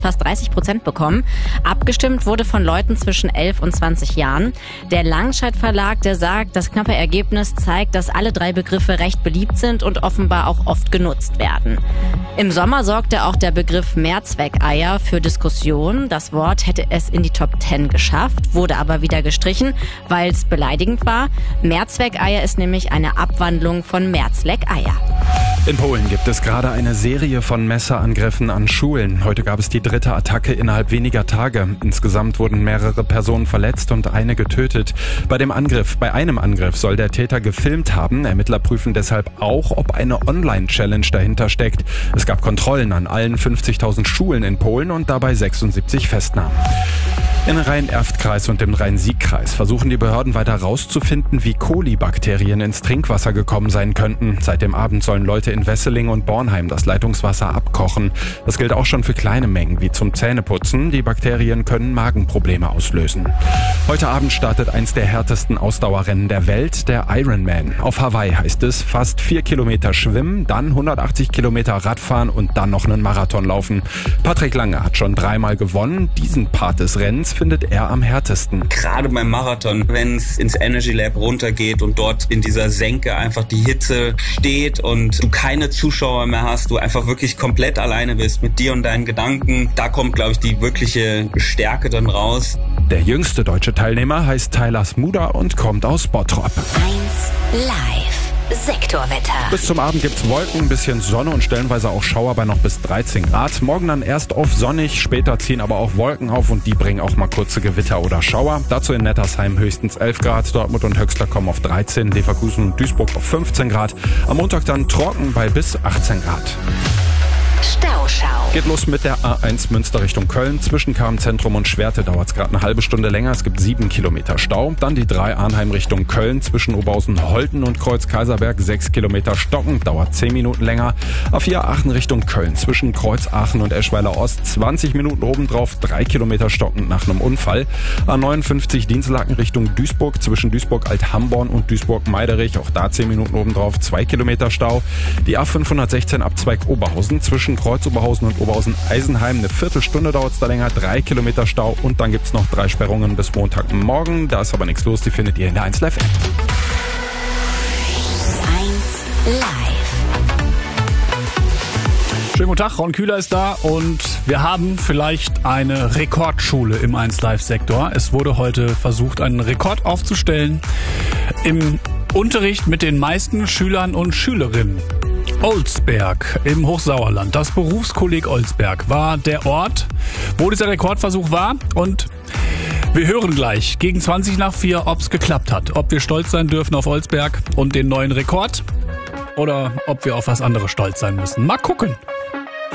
fast 30% bekommen. Abgestimmt wurde von Leuten zwischen 11 und 20 Jahren. Der Langscheid Verlag, der sagt, das knappe Ergebnis zeigt, dass alle 3 Begriffe recht beliebt sind und offenbar auch oft genutzt werden. Im Sommer sorgte auch der Begriff Mehrzweckeier für Diskussionen. Das Wort hätte es in die Top 10 geschafft, wurde aber wieder gestrichen, weil es beleidigend war. Mehrzweckeier ist nämlich eine Abwandlung von Mehrzweckeier. In Polen gibt es gerade eine Serie von Messerangriffen an Schulen. Heute gab es die 3. Attacke innerhalb weniger Tage. Insgesamt wurden mehrere Personen verletzt und eine getötet. Bei einem Angriff soll der Täter gefilmt haben. Ermittler prüfen deshalb auch, ob eine Online-Challenge dahinter steckt. Es gab Kontrollen an allen 50.000 Schulen in Polen und dabei 76 Festnahmen. In Rhein-Erft-Kreis und im Rhein-Sieg-Kreis versuchen die Behörden weiter herauszufinden, wie Kolibakterien ins Trinkwasser gekommen sein könnten. Seit dem Abend sollen Leute in Wesseling und Bornheim das Leitungswasser abkochen. Das gilt auch schon für kleine Mengen, wie zum Zähneputzen. Die Bakterien können Magenprobleme auslösen. Heute Abend startet eins der härtesten Ausdauerrennen der Welt, der Ironman. Auf Hawaii heißt es fast 4 Kilometer schwimmen, dann 180 Kilometer Radfahren und dann noch einen Marathon laufen. Patrick Lange hat schon 3-mal gewonnen. Diesen Part des Rennens findet er am härtesten. Gerade beim Marathon, wenn es ins Energy Lab runtergeht und dort in dieser Senke einfach die Hitze steht und du keine Zuschauer mehr hast, du einfach wirklich komplett alleine bist mit dir und deinen Gedanken, da kommt, glaube ich, die wirkliche Stärke dann raus. Der jüngste deutsche Teilnehmer heißt Tyler Smuda und kommt aus Bottrop. 1 Live. Sektorwetter. Bis zum Abend gibt's Wolken, ein bisschen Sonne und stellenweise auch Schauer bei noch bis 13 Grad. Morgen dann erst oft sonnig, später ziehen aber auch Wolken auf und die bringen auch mal kurze Gewitter oder Schauer. Dazu in Nettersheim höchstens 11 Grad, Dortmund und Höxter kommen auf 13, Leverkusen und Duisburg auf 15 Grad. Am Montag dann trocken bei bis 18 Grad. Stauschau. Geht los mit der A1 Münster Richtung Köln. Zwischen KM-Zentrum und Schwerte dauert es gerade eine halbe Stunde länger. Es gibt 7 Kilometer Stau. Dann die 3 Arnheim Richtung Köln. Zwischen Oberhausen-Holten und Kreuz-Kaiserberg 6 Kilometer stocken. Dauert 10 Minuten länger. A4 Aachen Richtung Köln. Zwischen Kreuz-Aachen und Eschweiler Ost 20 Minuten obendrauf. 3 Kilometer stockend nach einem Unfall. A59 Dinslaken Richtung Duisburg. Zwischen Duisburg-Alt-Hamborn und Duisburg-Meiderich. Auch da 10 Minuten obendrauf. 2 Kilometer Stau. Die A516 Abzweig Oberhausen. Zwischen Kreuz-Oberhausen und Oberhausen-Eisenheim eine Viertelstunde dauert es da länger, 3 Kilometer Stau und dann gibt's noch 3 Sperrungen bis Montagmorgen. Da ist aber nichts los, die findet ihr in der 1 Live App. 1 Live. Schönen guten Tag, Ron Kühler ist da und wir haben vielleicht eine Rekordschule im 1 Live Sektor. Es wurde heute versucht, einen Rekord aufzustellen im Unterricht mit den meisten Schülern und Schülerinnen. Olsberg im Hochsauerland, das Berufskolleg Olsberg war der Ort, wo dieser Rekordversuch war und wir hören gleich gegen 20 nach 4, ob es geklappt hat, ob wir stolz sein dürfen auf Olsberg und den neuen Rekord oder ob wir auf was anderes stolz sein müssen. Mal gucken.